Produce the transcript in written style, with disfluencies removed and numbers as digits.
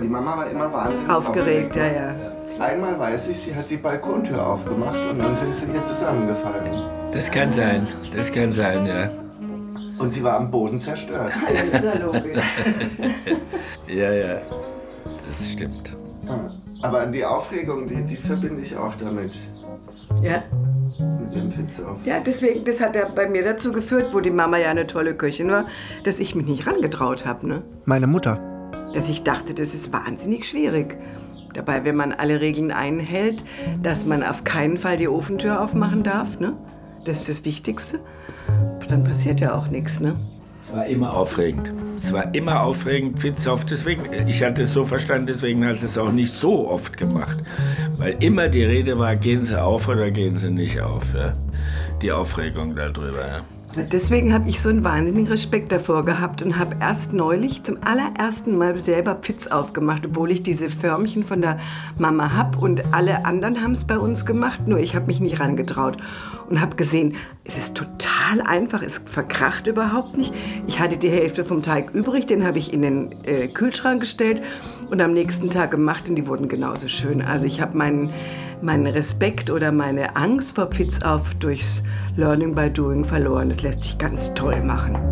die Mama war immer wahnsinnig aufgeregt. Ja. Einmal weiß ich, sie hat die Balkontür aufgemacht und dann sind sie mir zusammengefallen. Das kann sein, ja. Und sie war am Boden zerstört. Das ist ja logisch. Ja, das stimmt. Aber die Aufregung, die verbinde ich auch damit. Ja. Mit dem Pizza. Ja, deswegen, das hat ja bei mir dazu geführt, wo die Mama ja eine tolle Köchin war, dass ich mich nicht rangetraut habe, ne? Meine Mutter. Dass ich dachte, das ist wahnsinnig schwierig. Dabei, wenn man alle Regeln einhält, dass man auf keinen Fall die Ofentür aufmachen darf, ne? Das ist das Wichtigste. Dann passiert ja auch nichts, ne? Es war immer aufregend. Pizza auf. Deswegen, ich hatte es so verstanden, deswegen hat es auch nicht so oft gemacht. Weil immer die Rede war, gehen Sie auf oder gehen Sie nicht auf. Ja? Die Aufregung darüber. Ja. Deswegen habe ich so einen wahnsinnigen Respekt davor gehabt und habe erst neulich zum allerersten Mal selber Pizza aufgemacht, obwohl ich diese Förmchen von der Mama habe und alle anderen haben es bei uns gemacht, nur ich habe mich nicht rangetraut und habe gesehen, es ist total einfach, es verkracht überhaupt nicht. Ich hatte die Hälfte vom Teig übrig, den habe ich in den Kühlschrank gestellt und am nächsten Tag gemacht und die wurden genauso schön. Also ich habe meinen Respekt oder meine Angst vor Pizza auf durchs Learning by Doing verloren. Das lässt sich ganz toll machen.